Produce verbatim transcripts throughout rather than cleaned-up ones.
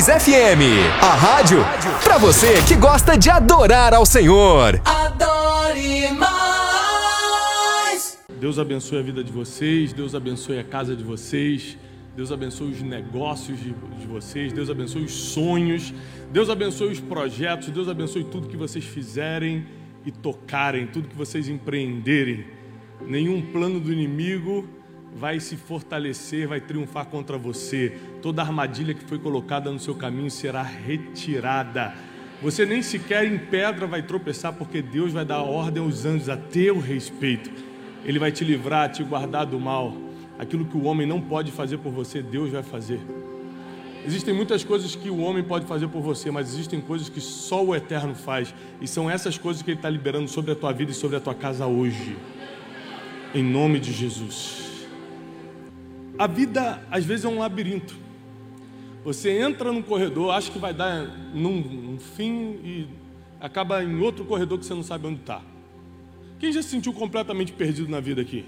seis F M, a rádio pra você que gosta de adorar ao Senhor. Adore mais. Deus abençoe a vida de vocês, Deus abençoe a casa de vocês, Deus abençoe os negócios de, de vocês, Deus abençoe os sonhos, Deus abençoe os projetos, Deus abençoe tudo que vocês fizerem e tocarem, tudo que vocês empreenderem. Nenhum plano do inimigo vai se fortalecer, vai triunfar contra você. Toda armadilha que foi colocada no seu caminho será retirada. Você nem sequer em pedra vai tropeçar, porque Deus vai dar ordem aos anjos a teu respeito. Ele vai te livrar, te guardar do mal. Aquilo que o homem não pode fazer por você, Deus vai fazer. Existem muitas coisas que o homem pode fazer por você, mas existem coisas que só o Eterno faz. E são essas coisas que Ele está liberando sobre a tua vida e sobre a tua casa hoje. Em nome de Jesus. A vida, às vezes, é um labirinto. Você entra num corredor, acha que vai dar num, num fim e acaba em outro corredor que você não sabe onde está. Quem já se sentiu completamente perdido na vida aqui?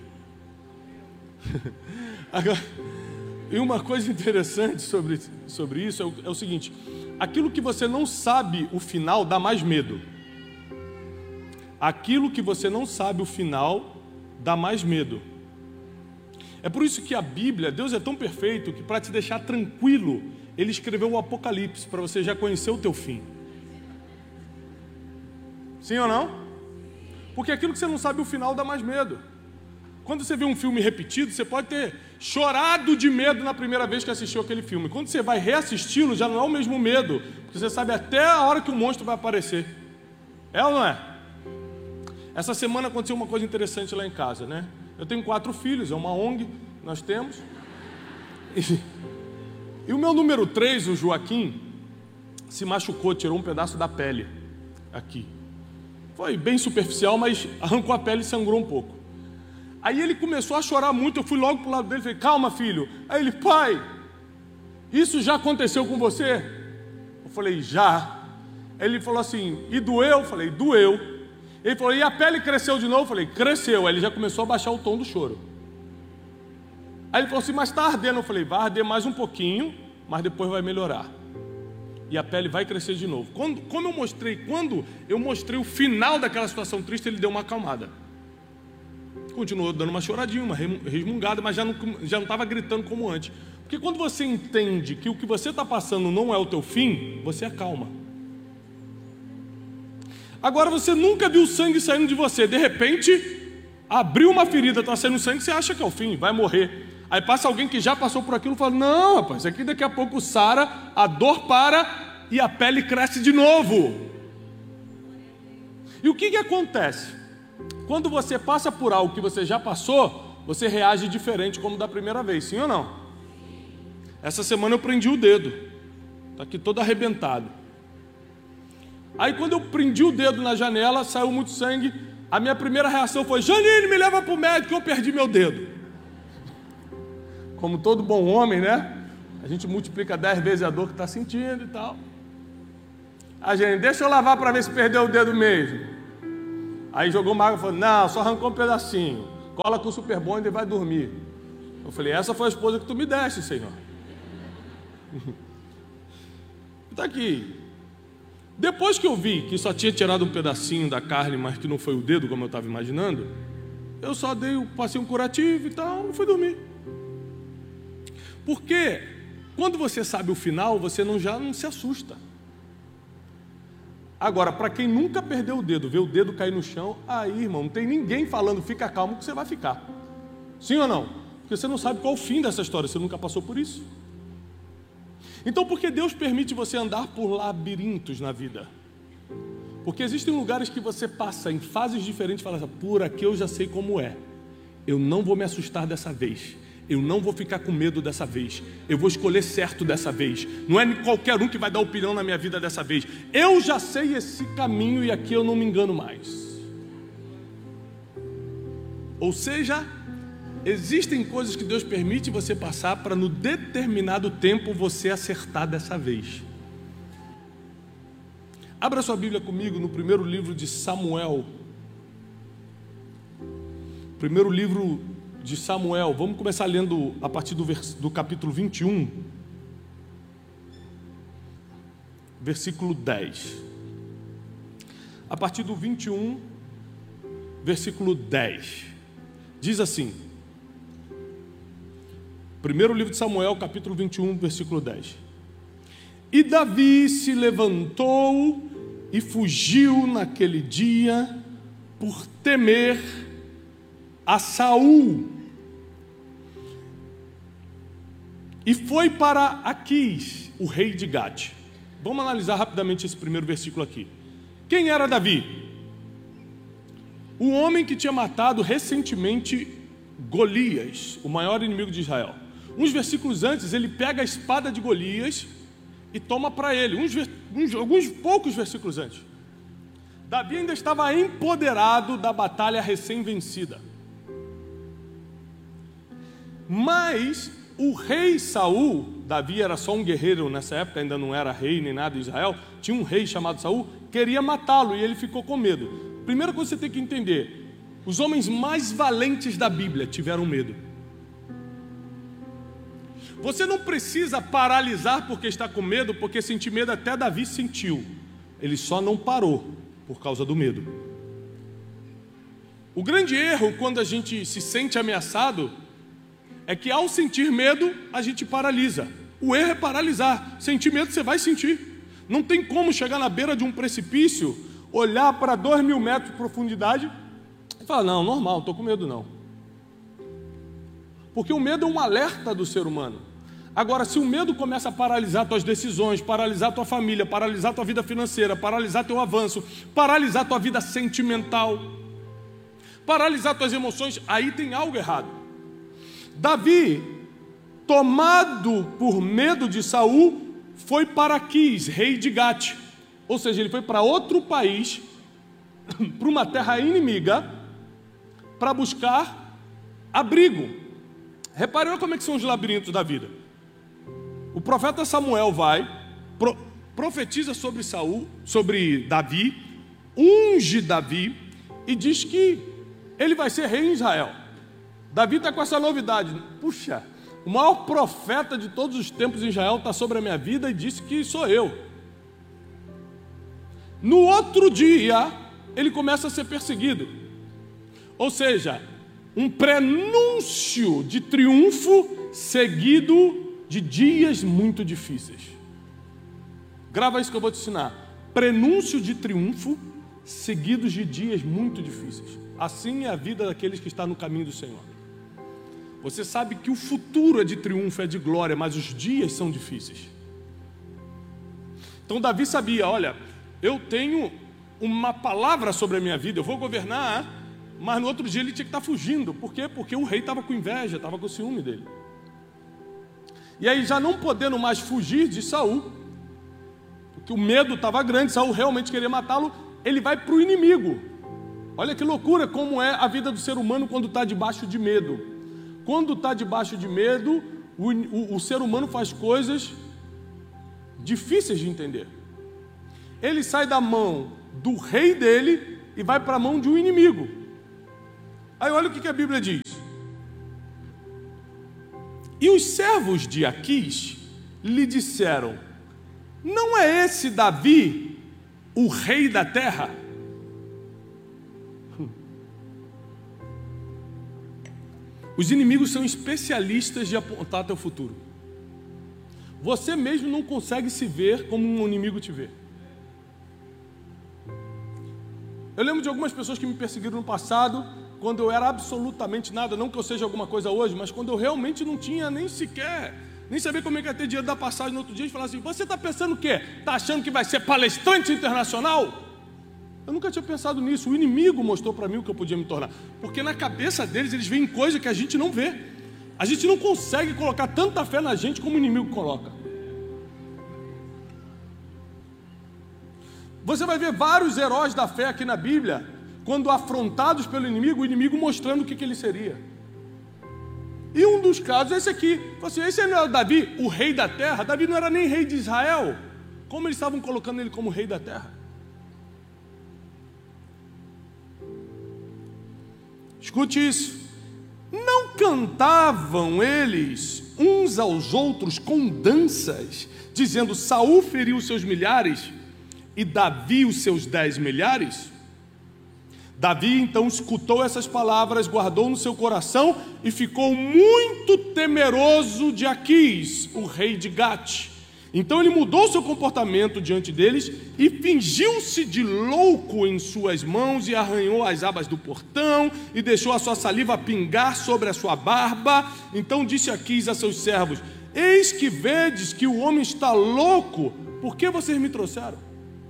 Agora, e uma coisa interessante sobre, sobre isso é o, é o seguinte: aquilo que você não sabe o final dá mais medo. Aquilo que você não sabe o final dá mais medo. É por isso que a Bíblia, Deus é tão perfeito que, para te deixar tranquilo, Ele escreveu o Apocalipse, para você já conhecer o teu fim. Sim ou não? Porque aquilo que você não sabe o final dá mais medo. Quando você vê um filme repetido, você pode ter chorado de medo na primeira vez que assistiu aquele filme. Quando você vai reassisti-lo, já não é o mesmo medo, porque você sabe até a hora que o monstro vai aparecer. É ou não é? Essa semana aconteceu uma coisa interessante lá em casa, né? Eu tenho quatro filhos, é uma O N G, nós temos. E, e o meu número três, o Joaquim, se machucou, tirou um pedaço da pele aqui. Foi bem superficial, mas arrancou a pele e sangrou um pouco. Aí ele começou a chorar muito, eu fui logo pro lado dele e falei: calma, filho. Aí ele: pai, isso já aconteceu com você? Eu falei: já. Aí ele falou assim: e doeu? Eu falei: doeu. Ele falou: e a pele cresceu de novo? Eu falei: cresceu. Aí ele já começou a baixar o tom do choro. Aí ele falou assim: mas está ardendo? Eu falei: vai arder mais um pouquinho, mas depois vai melhorar. E a pele vai crescer de novo. Quando, como eu mostrei, quando eu mostrei o final daquela situação triste, ele deu uma acalmada. Continuou dando uma choradinha, uma resmungada, mas já não já não estava gritando como antes. Porque quando você entende que o que você está passando não é o teu fim, você acalma. Agora você nunca viu sangue saindo de você. De repente, abriu uma ferida, está saindo sangue, você acha que é o fim, vai morrer. Aí passa alguém que já passou por aquilo e fala: não, rapaz, isso aqui daqui a pouco sara, a dor para e a pele cresce de novo. E o que que acontece? Quando você passa por algo que você já passou, você reage diferente como da primeira vez, sim ou não? Essa semana eu prendi o dedo, está aqui todo arrebentado. Aí quando eu prendi o dedo na janela, saiu muito sangue. A minha primeira reação foi: Janine, me leva para o médico, eu perdi meu dedo. Como todo bom homem, né? A gente multiplica dez vezes a dor que está sentindo e tal. A Janine: deixa eu lavar para ver se perdeu o dedo mesmo. Aí jogou uma água e falou: não, só arrancou um pedacinho. Cola com o Super Bonder e vai dormir. Eu falei: essa foi a esposa que tu me deste, Senhor. Está aqui. Depois que eu vi que só tinha tirado um pedacinho da carne, mas que não foi o dedo, como eu estava imaginando, eu só dei, passei um curativo e tal, e fui dormir. Porque quando você sabe o final, você não, já não se assusta. Agora, para quem nunca perdeu o dedo, vê o dedo cair no chão, aí, irmão, não tem ninguém falando: fica calmo que você vai ficar. Sim ou não? Porque você não sabe qual é o fim dessa história, você nunca passou por isso. Então, por que Deus permite você andar por labirintos na vida? Porque existem lugares que você passa em fases diferentes e fala assim: por aqui eu já sei como é. Eu não vou me assustar dessa vez. Eu não vou ficar com medo dessa vez. Eu vou escolher certo dessa vez. Não é qualquer um que vai dar opinião na minha vida dessa vez. Eu já sei esse caminho e aqui eu não me engano mais. Ou seja, existem coisas que Deus permite você passar para no determinado tempo você acertar dessa vez. Abra sua Bíblia comigo no primeiro livro de Samuel. Primeiro livro de Samuel. Vamos começar lendo a partir do, vers... do capítulo vinte e um. versículo dez. A partir do vinte e um, versículo dez. Diz assim: primeiro livro de Samuel, capítulo vinte e um, versículo dez. E Davi se levantou e fugiu naquele dia por temer a Saul. E foi para Aquis, o rei de Gate. Vamos analisar rapidamente esse primeiro versículo aqui. Quem era Davi? O homem que tinha matado recentemente Golias, o maior inimigo de Israel. Uns versículos antes, ele pega a espada de Golias e toma para ele. Uns, uns, alguns poucos versículos antes. Davi ainda estava empoderado da batalha recém-vencida. Mas o rei Saul, Davi era só um guerreiro nessa época, ainda não era rei nem nada de Israel, tinha um rei chamado Saul, queria matá-lo e ele ficou com medo. Primeira coisa que você tem que entender: os homens mais valentes da Bíblia tiveram medo. Você não precisa paralisar porque está com medo, porque sentir medo até Davi sentiu. Ele só não parou por causa do medo. O grande erro quando a gente se sente ameaçado é que ao sentir medo a gente paralisa. O erro é paralisar. Sentir medo você vai sentir. Não tem como chegar na beira de um precipício, olhar para dois mil metros de profundidade e falar: não, normal, não estou com medo não. Porque o medo é um alerta do ser humano. Agora, se o medo começa a paralisar tuas decisões, paralisar tua família, paralisar tua vida financeira, paralisar teu avanço, paralisar tua vida sentimental, paralisar tuas emoções, aí tem algo errado. Davi, tomado por medo de Saul, foi para Aquis, rei de Gate. Ou seja, ele foi para outro país, para uma terra inimiga, para buscar abrigo. Reparou como é que são os labirintos da vida? O profeta Samuel vai, pro, profetiza sobre Saul, sobre Davi, unge Davi e diz que ele vai ser rei em Israel. Davi está com essa novidade: puxa, o maior profeta de todos os tempos em Israel está sobre a minha vida e disse que sou eu. No outro dia, ele começa a ser perseguido. Ou seja, um prenúncio de triunfo seguido de dias muito difíceis. Grava isso que eu vou te ensinar. Prenúncio de triunfo seguidos de dias muito difíceis. Assim é a vida daqueles que estão no caminho do Senhor. Você sabe que o futuro é de triunfo, é de glória, mas os dias são difíceis. Então Davi sabia: olha, eu tenho uma palavra sobre a minha vida, eu vou governar, mas no outro dia ele tinha que estar fugindo. Por quê? Porque o rei estava com inveja, estava com ciúme dele. E aí, já não podendo mais fugir de Saul, porque o medo estava grande, Saul realmente queria matá-lo, ele vai para o inimigo. Olha que loucura como é a vida do ser humano quando está debaixo de medo. Quando está debaixo de medo, o, o, o ser humano faz coisas difíceis de entender. Ele sai da mão do rei dele e vai para a mão de um inimigo. Aí olha o que, que a Bíblia diz. E os servos de Aquis lhe disseram: não é esse Davi o rei da terra? Os inimigos são especialistas de apontar teu futuro. Você mesmo não consegue se ver como um inimigo te vê. Eu lembro de algumas pessoas que me perseguiram no passado, quando eu era absolutamente nada, não que eu seja alguma coisa hoje, mas quando eu realmente não tinha nem sequer, nem sabia como é que ia ter dinheiro da passagem no outro dia, e falar assim: você está pensando o quê? Está achando que vai ser palestrante internacional? Eu nunca tinha pensado nisso. O inimigo mostrou para mim o que eu podia me tornar, porque na cabeça deles eles veem coisa que a gente não vê. A gente não consegue colocar tanta fé na gente como o inimigo coloca. Você vai ver vários heróis da fé aqui na Bíblia, quando afrontados pelo inimigo, o inimigo mostrando o que, que ele seria. E um dos casos é esse aqui. Assim, esse não é o Davi, o rei da terra? Davi não era nem rei de Israel. Como eles estavam colocando ele como rei da terra? Escute isso. Não cantavam eles uns aos outros com danças, dizendo: Saul feriu seus milhares e Davi os seus dez milhares? Davi então escutou essas palavras, guardou no seu coração e ficou muito temeroso de Aquis, o rei de Gate. Então ele mudou seu comportamento diante deles e fingiu-se de louco em suas mãos e arranhou as abas do portão e deixou a sua saliva pingar sobre a sua barba. Então disse Aquis a seus servos: eis que vedes que o homem está louco, por que vocês me trouxeram?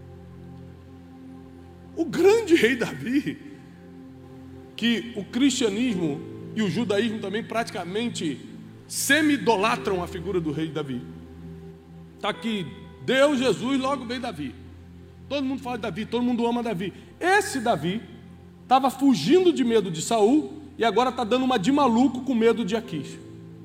O grande rei Davi, que o cristianismo e o judaísmo também praticamente semi-idolatram a figura do rei Davi. Está aqui, Deus, Jesus, logo veio Davi. Todo mundo fala de Davi, todo mundo ama Davi. Esse Davi estava fugindo de medo de Saul e agora está dando uma de maluco com medo de Aquis.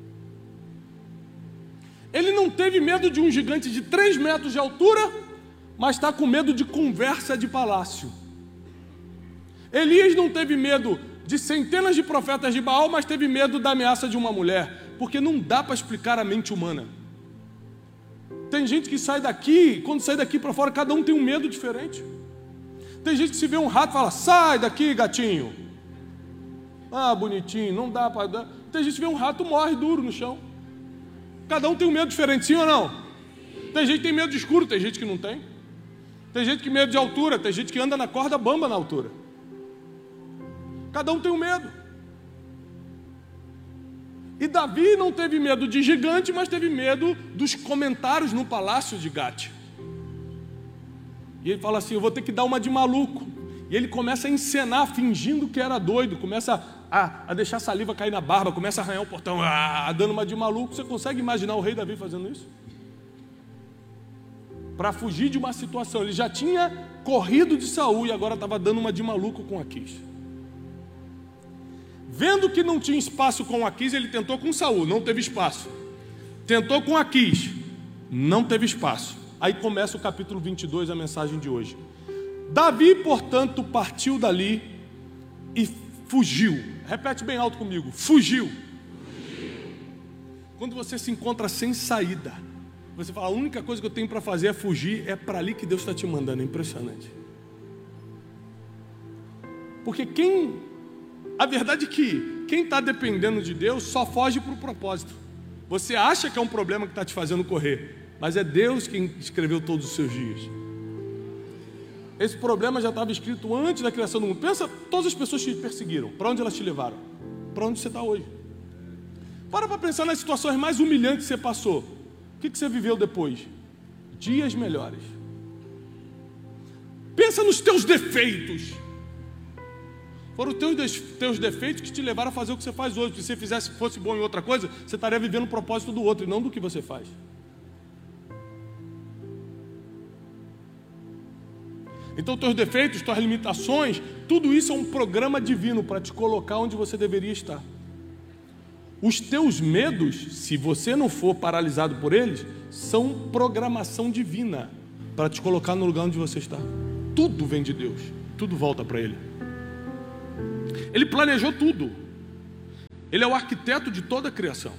Ele não teve medo de um gigante de três metros de altura, mas está com medo de conversa de palácio. Elias não teve medo de centenas de profetas de Baal, mas teve medo da ameaça de uma mulher, porque não dá para explicar a mente humana. Tem gente que sai daqui, quando sai daqui para fora, cada um tem um medo diferente. Tem gente que se vê um rato e fala: sai daqui, gatinho. Ah, bonitinho, não dá para dar. Tem gente que vê um rato e morre duro no chão. Cada um tem um medo diferente, sim ou não? Tem gente que tem medo de escuro, tem gente que não tem. Tem gente que tem medo de altura, tem gente que anda na corda bamba na altura. Cada um tem um medo. E Davi não teve medo de gigante, mas teve medo dos comentários no palácio de Gate. E ele fala assim: eu vou ter que dar uma de maluco. E ele começa a encenar, fingindo que era doido, começa a, a deixar a saliva cair na barba, começa a arranhar o portão, ah, dando uma de maluco. Você consegue imaginar o rei Davi fazendo isso? Para fugir de uma situação. Ele já tinha corrido de Saul e agora estava dando uma de maluco com Aquis. Vendo que não tinha espaço com Aquis, ele tentou com Saul, não teve espaço. Tentou com Aquis, não teve espaço. Aí começa o capítulo vinte e dois, a mensagem de hoje. Davi, portanto, partiu dali e fugiu. Repete bem alto comigo: fugiu. Quando você se encontra sem saída, você fala: a única coisa que eu tenho para fazer é fugir, é para ali que Deus está te mandando. É impressionante. Porque quem... A verdade é que quem está dependendo de Deus só foge para o propósito. Você acha que é um problema que está te fazendo correr, mas é Deus quem escreveu todos os seus dias. Esse problema já estava escrito antes da criação do mundo. Pensa, todas as pessoas que te perseguiram, para onde elas te levaram? Para onde você está hoje? Para para pensar nas situações mais humilhantes que você passou. O que, que você viveu depois? Dias melhores. Pensa nos teus defeitos. Foram os teus, teus defeitos que te levaram a fazer o que você faz hoje. Se você fizesse, fosse bom em outra coisa, você estaria vivendo o propósito do outro e não do que você faz. Então, teus defeitos, tuas limitações, tudo isso é um programa divino para te colocar onde você deveria estar. Os teus medos, se você não for paralisado por eles, são programação divina para te colocar no lugar onde você está. Tudo vem de Deus, tudo volta para Ele. Ele planejou tudo. Ele é o arquiteto de toda a criação.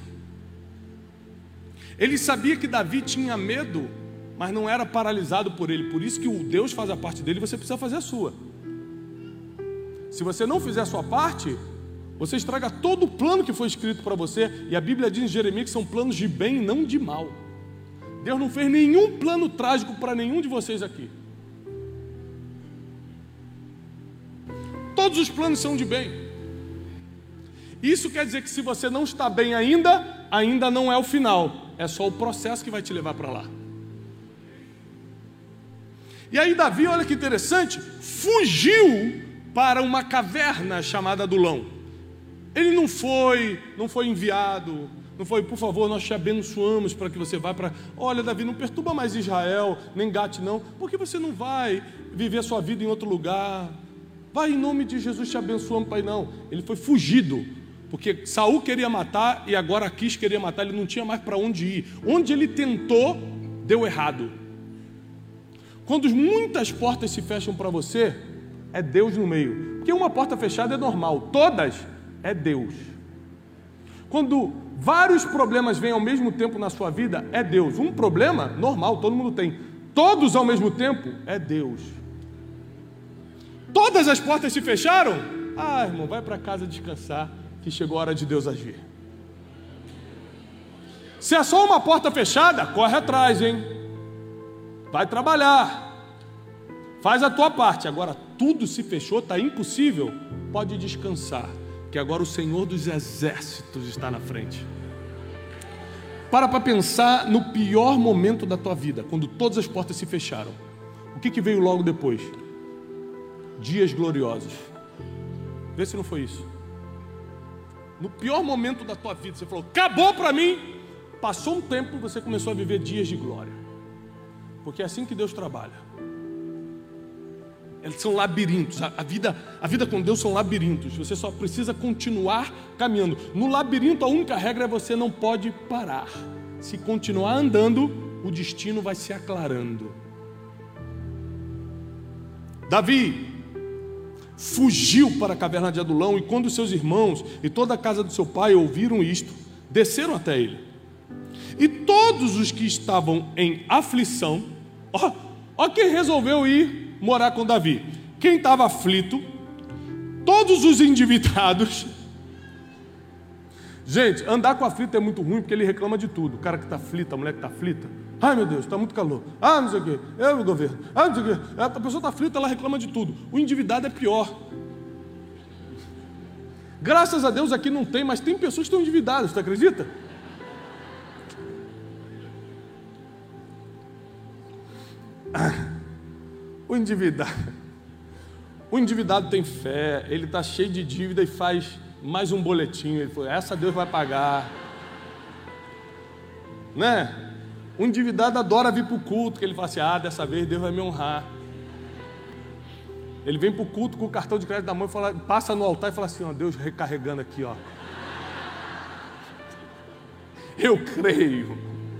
Ele sabia que Davi tinha medo, mas não era paralisado por ele. Por isso que o Deus faz a parte dele, você precisa fazer a sua. Se você não fizer a sua parte, você estraga todo o plano que foi escrito para você. E a Bíblia diz em Jeremias que são planos de bem e não de mal. Deus não fez nenhum plano trágico para nenhum de vocês aqui. Todos os planos são de bem. Isso quer dizer que se você não está bem ainda, ainda não é o final. É só o processo que vai te levar para lá. E aí Davi, olha que interessante, fugiu para uma caverna chamada Adulão. Ele não foi, não foi enviado, não foi: por favor, nós te abençoamos para que você vá para... Olha, Davi, não perturba mais Israel, nem Gate não, porque você não vai viver a sua vida em outro lugar. Vai, em nome de Jesus, te abençoamos, Pai. Não, ele foi fugido, porque Saul queria matar e agora Aquis queria matar. Ele não tinha mais para onde ir. Onde ele tentou, deu errado. Quando muitas portas se fecham para você, é Deus no meio. Porque uma porta fechada é normal, todas é Deus. Quando vários problemas vêm ao mesmo tempo na sua vida, é Deus. Um problema, normal, todo mundo tem. Todos ao mesmo tempo, é Deus. Todas as portas se fecharam? Ah, irmão, vai para casa descansar, que chegou a hora de Deus agir. Se é só uma porta fechada, corre atrás, hein? Vai trabalhar. Faz a tua parte. Agora, tudo se fechou, está impossível. Pode descansar, que agora o Senhor dos Exércitos está na frente. Para para pensar no pior momento da tua vida, quando todas as portas se fecharam. O que, que veio logo depois? Dias gloriosos. Vê se não foi isso. No pior momento da tua vida, você falou, acabou para mim. Passou um tempo, você começou a viver dias de glória. Porque é assim que Deus trabalha. Eles são labirintos. A vida, a vida com Deus são labirintos. Você só precisa continuar caminhando. No labirinto, a única regra é você não pode parar. Se continuar andando, o destino vai se aclarando. Davi fugiu para a caverna de Adulão, e quando seus irmãos e toda a casa do seu pai ouviram isto, desceram até ele. E todos os que estavam em aflição, ó, ó quem resolveu ir morar com Davi. Quem estava aflito, todos os endividados. Gente, andar com aflito é muito ruim, porque ele reclama de tudo. O cara que está aflito, a mulher que está aflita. Ai meu Deus, está muito calor. Ah, não sei o quê. Eu no governo. Ah, não sei o quê. A pessoa está aflita, ela reclama de tudo. O endividado é pior. Graças a Deus aqui não tem, mas tem pessoas que estão endividadas, tu acredita? O endividado, o endividado tem fé, ele está cheio de dívida e faz mais um boletim. Ele falou, essa Deus vai pagar, né? O endividado adora vir para o culto, que ele fala assim, ah, dessa vez Deus vai me honrar. Ele vem para o culto com o cartão de crédito da mão e fala, passa no altar e fala assim, ó, Deus recarregando aqui, ó. Eu creio.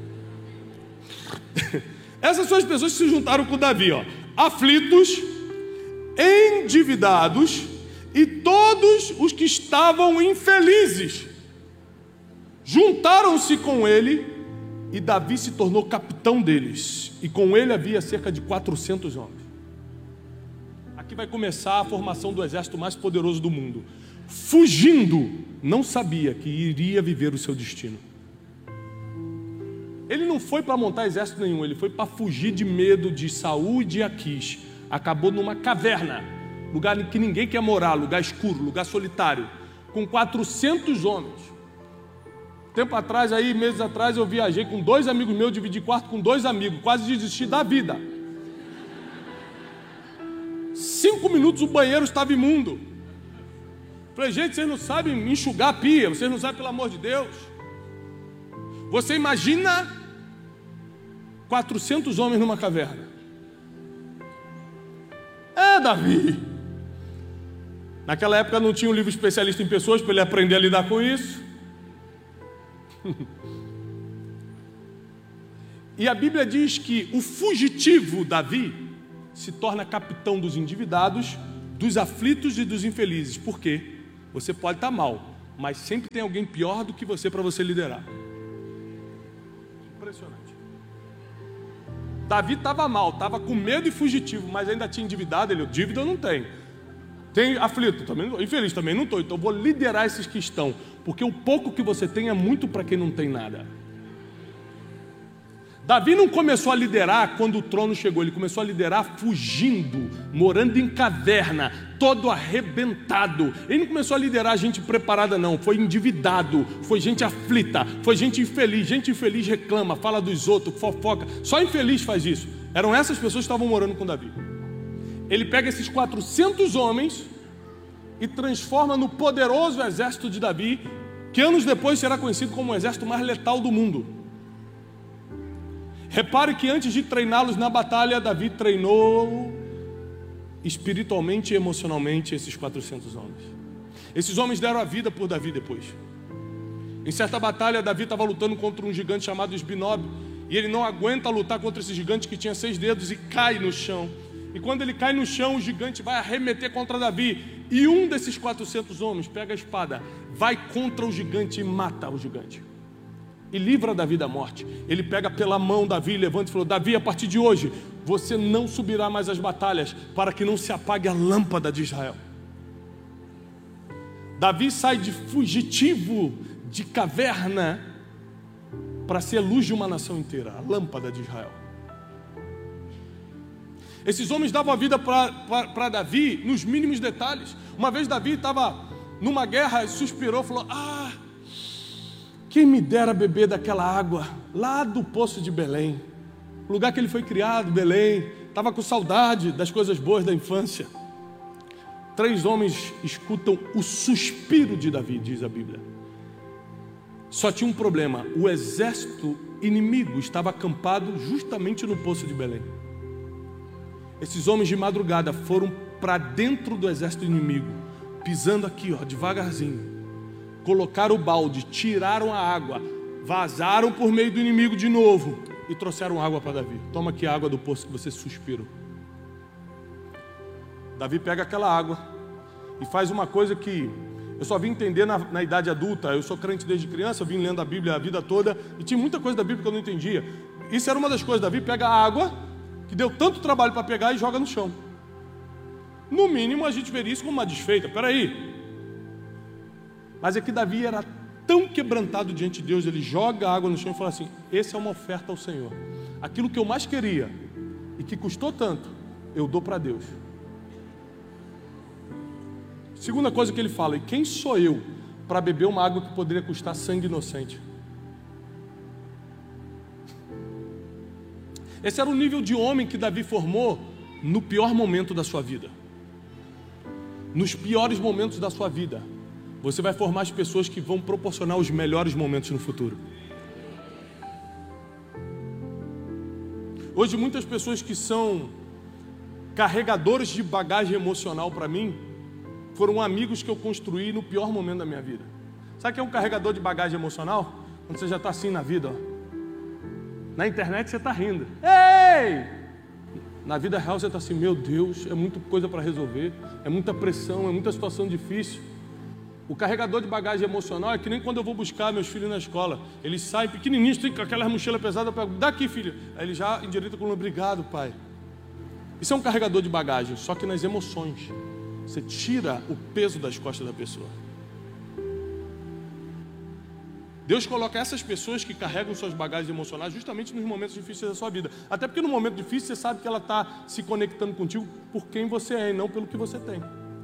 Essas são as pessoas que se juntaram com Davi, ó. Aflitos, endividados e todos os que estavam infelizes juntaram-se com ele, e Davi se tornou capitão deles, e com ele havia cerca de quatrocentos homens. Aqui vai começar a formação do exército mais poderoso do mundo. Fugindo, não sabia que iria viver o seu destino. Ele não foi para montar exército nenhum, ele foi para fugir de medo de Saul e de Aquis. Acabou numa caverna, lugar em que ninguém quer morar, lugar escuro, lugar solitário, com quatrocentos homens. Tempo atrás, aí, meses atrás, eu viajei com dois amigos meus, dividi quarto com dois amigos, quase desisti da vida. Cinco minutos o banheiro estava imundo. Falei, gente, vocês não sabem enxugar a pia, vocês não sabem, pelo amor de Deus. Você imagina quatrocentos homens numa caverna. É, Davi. Naquela época não tinha um livro especialista em pessoas para ele aprender a lidar com isso. E a Bíblia diz que o fugitivo Davi se torna capitão dos endividados, dos aflitos e dos infelizes. Por quê? Você pode estar mal, mas sempre tem alguém pior do que você para você liderar. Impressionante. Davi estava mal, estava com medo e fugitivo, mas ainda tinha endividado. Ele, dívida eu não tenho. Tem aflito, também, infeliz também não estou. Então eu vou liderar esses que estão, porque o pouco que você tem é muito para quem não tem nada. Davi não começou a liderar quando o trono chegou, ele começou a liderar fugindo, morando em caverna, todo arrebentado. Ele não começou a liderar gente preparada não, foi endividado, foi gente aflita, foi gente infeliz. Gente infeliz reclama, fala dos outros, fofoca, só infeliz faz isso. Eram essas pessoas que estavam morando com Davi. Ele pega esses quatrocentos homens e transforma no poderoso exército de Davi, que anos depois será conhecido como o exército mais letal do mundo. Repare que antes de treiná-los na batalha, Davi treinou espiritualmente e emocionalmente esses quatrocentos homens. Esses homens deram a vida por Davi depois. Em certa batalha, Davi estava lutando contra um gigante chamado Esbinob, e ele não aguenta lutar contra esse gigante que tinha seis dedos e cai no chão. E quando ele cai no chão, o gigante vai arremeter contra Davi, E um desses quatrocentos homens pega a espada, vai contra o gigante e mata o gigante. E livra Davi da morte. Ele pega pela mão Davi, levanta e falou: Davi, a partir de hoje, você não subirá mais às batalhas, para que não se apague a lâmpada de Israel. Davi sai de fugitivo, de caverna, para ser a luz de uma nação inteira, a lâmpada de Israel. Esses homens davam a vida para Davi nos mínimos detalhes. Uma vez Davi estava numa guerra e suspirou, falou: ah, quem me dera beber daquela água lá do poço de Belém, o lugar que ele foi criado, Belém. Estava com saudade das coisas boas da infância. Três homens escutam o suspiro de Davi, diz a Bíblia. Só tinha um problema: o exército inimigo estava acampado justamente no poço de Belém. Esses homens de madrugada foram para dentro do exército inimigo, pisando aqui, ó, devagarzinho. Colocaram o balde, tiraram a água, vazaram por meio do inimigo de novo e trouxeram água para Davi. Toma aqui a água do poço que você suspirou. Davi pega aquela água e faz uma coisa que eu só vim entender na, na idade adulta. Eu sou crente desde criança, eu vim lendo a Bíblia a vida toda e tinha muita coisa da Bíblia que eu não entendia. Isso era uma das coisas. Davi pega a água, que deu tanto trabalho para pegar, e joga no chão. No mínimo a gente veria isso como uma desfeita. Peraí. Mas é que Davi era tão quebrantado diante de Deus, ele joga a água no chão e fala assim: essa é uma oferta ao Senhor. Aquilo que eu mais queria e que custou tanto, eu dou para Deus. Segunda coisa que ele fala: e quem sou eu para beber uma água que poderia custar sangue inocente? Esse era o nível de homem que Davi formou no pior momento da sua vida. Nos piores momentos da sua vida, você vai formar as pessoas que vão proporcionar os melhores momentos no futuro. Hoje muitas pessoas que são carregadores de bagagem emocional para mim, foram amigos que eu construí no pior momento da minha vida. Sabe o que é um carregador de bagagem emocional? Quando você já está assim na vida, ó. Na internet você está rindo. Ei! Na vida real você está assim: meu Deus, é muita coisa para resolver, é muita pressão, é muita situação difícil. O carregador de bagagem emocional é que nem quando eu vou buscar meus filhos na escola. Eles saem pequenininhos, tem aquela mochila pesada, eu pego: daqui, filho. Aí ele já endireita com: obrigado, pai. Isso é um carregador de bagagem, só que nas emoções. Você tira o peso das costas da pessoa. Deus coloca essas pessoas que carregam suas bagagens emocionais justamente nos momentos difíceis da sua vida. Até porque no momento difícil você sabe que ela está se conectando contigo por quem você é e não pelo que você tem.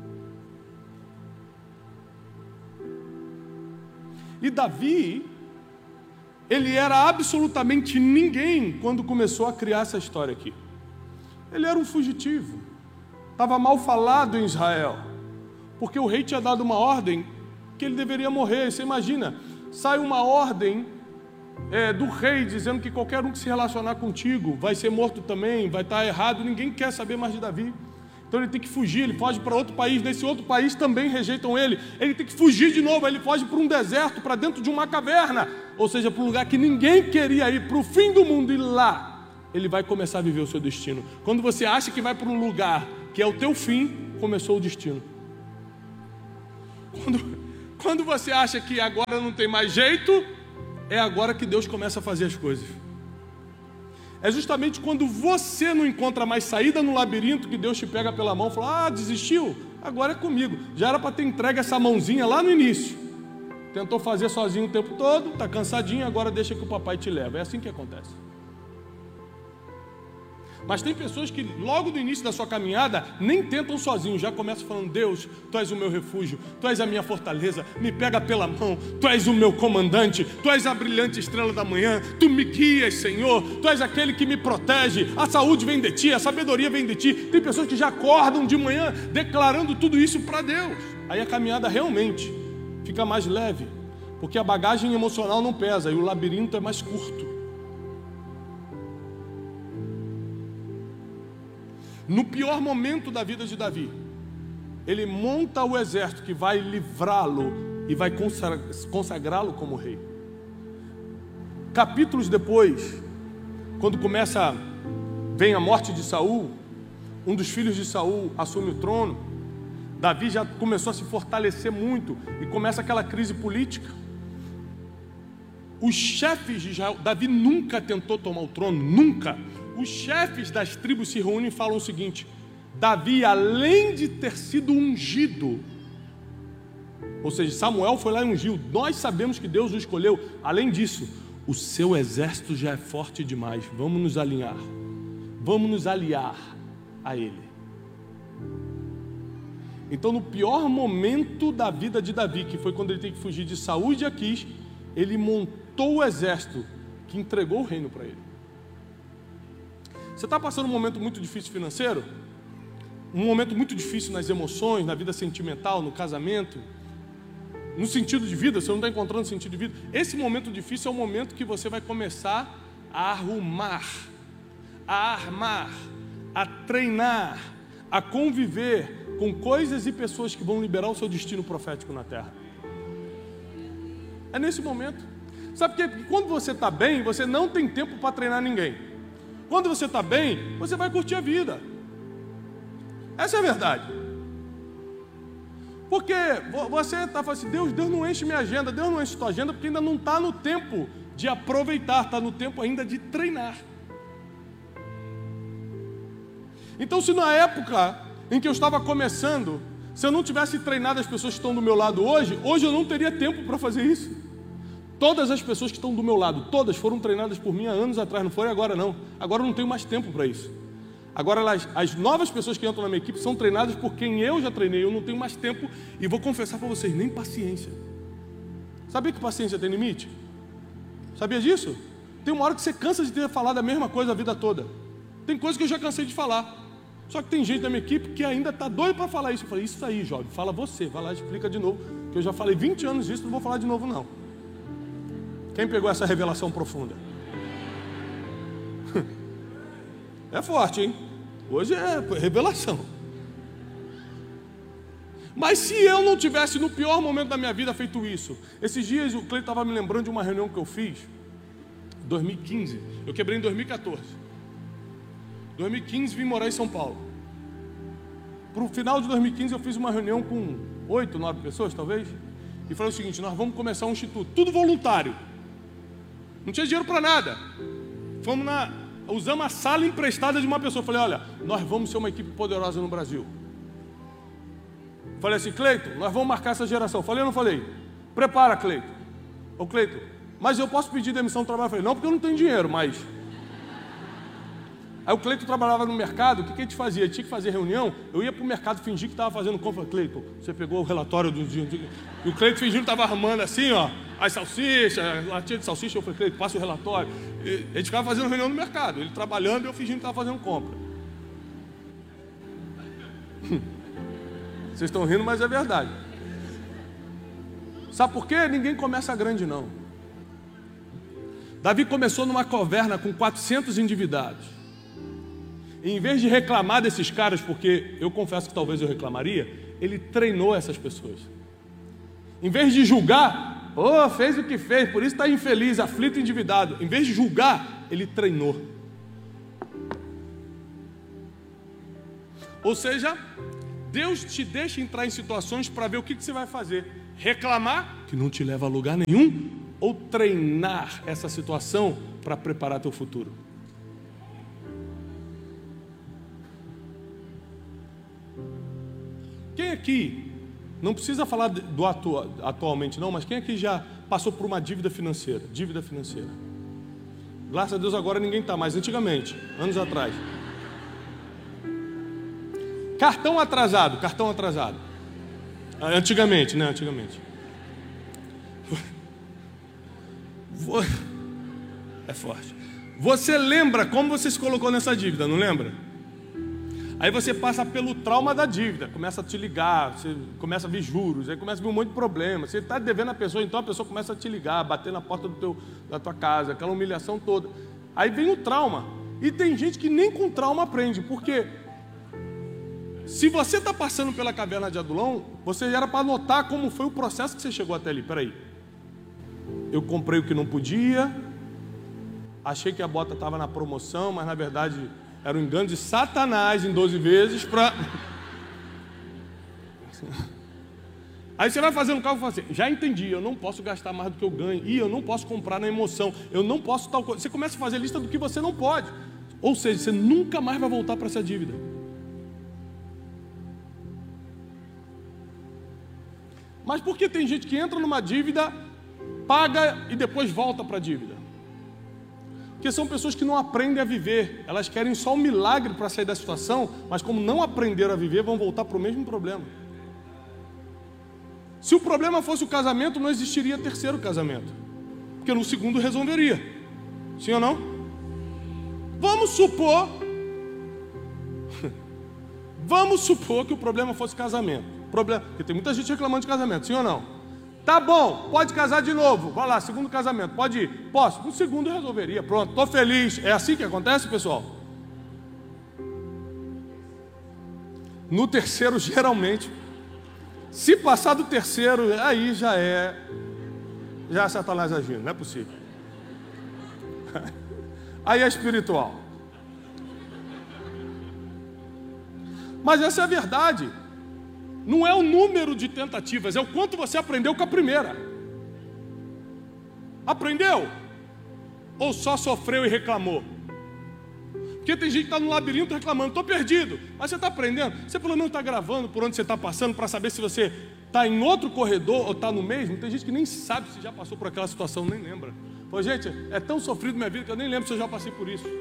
E Davi, ele era absolutamente ninguém quando começou a criar essa história aqui. Ele era um fugitivo. Estava mal falado em Israel, porque o rei tinha dado uma ordem que ele deveria morrer. Você imagina, sai uma ordem é, do rei dizendo que qualquer um que se relacionar contigo vai ser morto também, vai estar errado. Ninguém quer saber mais de Davi. Então ele tem que fugir, ele foge para outro país. Nesse outro país também rejeitam ele. Ele tem que fugir de novo, ele foge para um deserto, para dentro de uma caverna, ou seja, para um lugar que ninguém queria ir, para o fim do mundo. E lá ele vai começar a viver o seu destino. Quando você acha que vai para um lugar que é o teu fim, começou o destino. Quando, quando você acha que agora não tem mais jeito, é agora que Deus começa a fazer as coisas. É justamente quando você não encontra mais saída no labirinto que Deus te pega pela mão e fala: ah, desistiu? Agora é comigo. Já era para ter entregue essa mãozinha lá no início. Tentou fazer sozinho o tempo todo, está cansadinho, agora deixa que o papai te leva. É assim que acontece. Mas tem pessoas que logo no início da sua caminhada nem tentam sozinhos, já começam falando: Deus, Tu és o meu refúgio, Tu és a minha fortaleza, me pega pela mão, Tu és o meu comandante, Tu és a brilhante estrela da manhã, Tu me guias, Senhor, Tu és aquele que me protege, a saúde vem de Ti, a sabedoria vem de Ti. Tem pessoas que já acordam de manhã declarando tudo isso para Deus. Aí a caminhada realmente fica mais leve, porque a bagagem emocional não pesa e o labirinto é mais curto. No pior momento da vida de Davi, ele monta o exército que vai livrá-lo e vai consagrá-lo como rei. Capítulos depois, quando começa, vem a morte de Saul, um dos filhos de Saul assume o trono. Davi já começou a se fortalecer muito e começa aquela crise política. Os chefes de Israel, Davi nunca tentou tomar o trono, nunca. Os chefes das tribos se reúnem e falam o seguinte: Davi, além de ter sido ungido, ou seja, Samuel foi lá e ungiu, nós sabemos que Deus o escolheu, além disso, o seu exército já é forte demais, vamos nos alinhar, vamos nos aliar a ele. Então, no pior momento da vida de Davi, que foi quando ele tem que fugir de Saul e de Aquis, ele montou o exército que entregou o reino para ele. Você está passando um momento muito difícil financeiro? Um momento muito difícil nas emoções, na vida sentimental, no casamento, no sentido de vida, você não está encontrando sentido de vida. Esse momento difícil é o momento que você vai começar a arrumar, a armar, a treinar, a conviver com coisas e pessoas que vão liberar o seu destino profético na terra. É nesse momento. Sabe por quê? Porque quando você está bem, você não tem tempo para treinar ninguém. Quando você está bem, você vai curtir a vida. Essa é a verdade. Porque você está falando assim, Deus, Deus não enche minha agenda, Deus não enche tua agenda, porque ainda não está no tempo de aproveitar, está no tempo ainda de treinar. Então, se na época em que eu estava começando, se eu não tivesse treinado as pessoas que estão do meu lado hoje, hoje eu não teria tempo para fazer isso. Todas as pessoas que estão do meu lado, todas foram treinadas por mim há anos atrás, não foi agora não. Agora eu não tenho mais tempo para isso. Agora elas, as novas pessoas que entram na minha equipe são treinadas por quem eu já treinei, eu não tenho mais tempo e vou confessar para vocês, nem paciência. Sabia que paciência tem limite? Sabia disso? Tem uma hora que você cansa de ter falado a mesma coisa a vida toda. Tem coisa que eu já cansei de falar. Só que tem gente da minha equipe que ainda está doido para falar isso. Eu falei, isso aí, jovem, fala você, vai lá e explica de novo, que eu já falei vinte anos disso, não vou falar de novo não. Quem pegou essa revelação profunda? É forte, hein? Hoje é revelação. Mas se eu não tivesse no pior momento da minha vida feito isso, esses dias o Cleiton estava me lembrando de uma reunião que eu fiz, em dois mil e quinze, eu quebrei em dois mil e quatorze. Em dois mil e quinze vim morar em São Paulo. Para o final de dois mil e quinze eu fiz uma reunião com oito, nove pessoas talvez, e falei o seguinte, nós vamos começar um instituto, tudo voluntário. Não tinha dinheiro para nada. Fomos na, usamos a sala emprestada de uma pessoa. Falei, olha, nós vamos ser uma equipe poderosa no Brasil. Falei assim, Cleiton, nós vamos marcar essa geração. Falei ou não falei? Prepara, Cleiton. Ô Cleiton, mas eu posso pedir demissão do trabalho? Falei, não, porque eu não tenho dinheiro, mas... Aí o Cleiton trabalhava no mercado, o que, que a gente fazia? Ele tinha que fazer reunião, eu ia para o mercado fingir que estava fazendo compra. Cleiton, você pegou o relatório do dia. E o Cleiton fingindo que estava arrumando assim, ó, as salsichas, a latinha de salsicha. Eu falei, Cleiton, passa o relatório. E a gente ficava fazendo reunião no mercado, ele trabalhando e eu fingindo que estava fazendo compra. Vocês estão rindo, mas é verdade. Sabe por quê? Ninguém começa grande, não. Davi começou numa caverna com quatrocentos endividados. E em vez de reclamar desses caras, porque eu confesso que talvez eu reclamaria, ele treinou essas pessoas. Em vez de julgar, oh, fez o que fez, por isso está infeliz, aflito, endividado. Em vez de julgar, ele treinou. Ou seja, Deus te deixa entrar em situações para ver o que, que você vai fazer. Reclamar, que não te leva a lugar nenhum, ou treinar essa situação para preparar teu futuro. Quem aqui, não precisa falar do atu, atualmente não, mas quem aqui já passou por uma dívida financeira? Dívida financeira. Graças a Deus agora ninguém está, mas antigamente, anos atrás. Cartão atrasado, cartão atrasado. Antigamente, né? Antigamente. É forte. Você lembra como você se colocou nessa dívida, não lembra? Aí você passa pelo trauma da dívida, começa a te ligar, você começa a ver juros, aí começa a ver um monte de problemas. Você está devendo a pessoa, então a pessoa começa a te ligar, bater na porta do teu, da tua casa, aquela humilhação toda. Aí vem o trauma. E tem gente que nem com trauma aprende, porque se você está passando pela caverna de Adulão, você era para notar como foi o processo que você chegou até ali. Peraí, eu comprei o que não podia, achei que a bota estava na promoção, mas na verdade... era um engano de Satanás em doze vezes para... Aí você vai fazer no carro e fala assim, já entendi, eu não posso gastar mais do que eu ganho, e eu não posso comprar na emoção, eu não posso tal coisa. Você começa a fazer lista do que você não pode. Ou seja, você nunca mais vai voltar para essa dívida. Mas por que tem gente que entra numa dívida, paga e depois volta para a dívida? Porque são pessoas que não aprendem a viver. Elas querem só um milagre para sair da situação, mas como não aprenderam a viver, vão voltar para o mesmo problema. Se o problema fosse o casamento, não existiria terceiro casamento, porque no segundo resolveria. Sim ou não? Vamos supor Vamos supor que o problema fosse casamento. Problema, porque tem muita gente reclamando de casamento, sim ou não? Tá bom, pode casar de novo. Vai lá, segundo casamento, pode ir. Posso? No segundo resolveria, pronto, tô feliz. É assim que acontece, pessoal? No terceiro, geralmente, se passar do terceiro, aí já é Já é Satanás agindo, não é possível. Aí é espiritual. Mas essa é a verdade. Não é o número de tentativas, é o quanto você aprendeu com a primeira. Aprendeu? Ou só sofreu e reclamou? Porque tem gente que está no labirinto reclamando, estou perdido. Mas você está aprendendo? Você pelo menos está gravando por onde você está passando para saber se você está em outro corredor ou está no mesmo. Tem gente que nem sabe se já passou por aquela situação, nem lembra. Pô, gente, é tão sofrido minha vida que eu nem lembro se eu já passei por isso.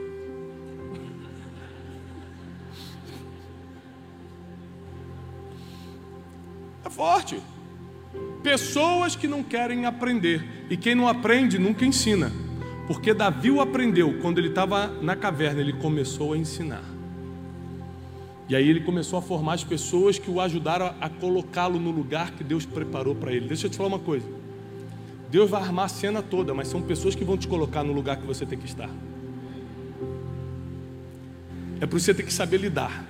É forte. Pessoas que não querem aprender. E quem não aprende nunca ensina. Porque Davi o aprendeu. Quando ele estava na caverna, ele começou a ensinar. E aí ele começou a formar as pessoas que o ajudaram a colocá-lo no lugar que Deus preparou para ele. Deixa eu te falar uma coisa. Deus vai armar a cena toda, mas são pessoas que vão te colocar no lugar que você tem que estar. É por isso que você tem que saber lidar.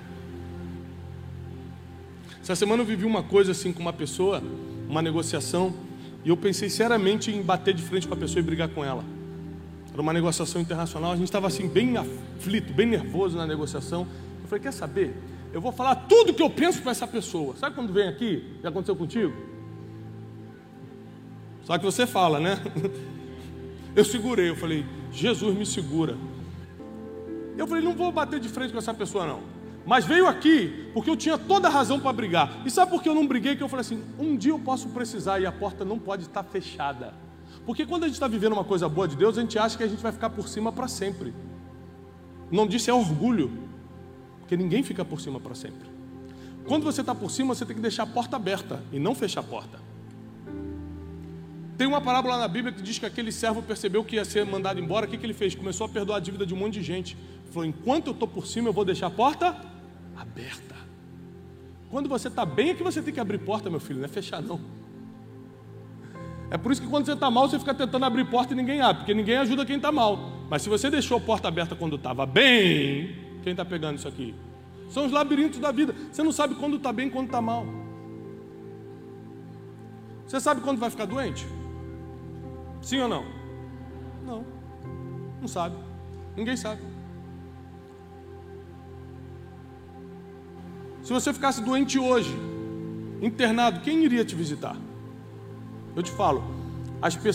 Essa semana eu vivi uma coisa assim com uma pessoa, uma negociação, e eu pensei seriamente em bater de frente com a pessoa e brigar com ela. Era uma negociação internacional, a gente estava assim bem aflito, bem nervoso na negociação. Eu falei, quer saber? Eu vou falar tudo que eu penso para essa pessoa. Sabe quando vem aqui? Já aconteceu contigo? Só que você fala, né? Eu segurei, eu falei, Jesus me segura. Eu falei, não vou bater de frente com essa pessoa não. Mas veio aqui porque eu tinha toda a razão para brigar. E sabe por que eu não briguei? Que eu falei assim, um dia eu posso precisar e a porta não pode estar fechada. Porque quando a gente está vivendo uma coisa boa de Deus, a gente acha que a gente vai ficar por cima para sempre. O nome disso é orgulho. Porque ninguém fica por cima para sempre. Quando você está por cima, você tem que deixar a porta aberta e não fechar a porta. Tem uma parábola na Bíblia que diz que aquele servo percebeu que ia ser mandado embora. O que, que ele fez? Começou a perdoar a dívida de um monte de gente. Ele falou, enquanto eu estou por cima, eu vou deixar a porta aberta. Quando você está bem é que você tem que abrir porta, meu filho, não é fechar não. É por isso que quando você está mal, você fica tentando abrir porta e ninguém abre, porque ninguém ajuda quem está mal. Mas se você deixou a porta aberta quando estava bem, quem está pegando isso aqui? São os labirintos da vida. Você não sabe quando está bem e quando está mal. Você sabe quando vai ficar doente? Sim ou não? Não. Não sabe. Ninguém sabe. Se você ficasse doente hoje, internado, quem iria te visitar? Eu te falo, as pessoas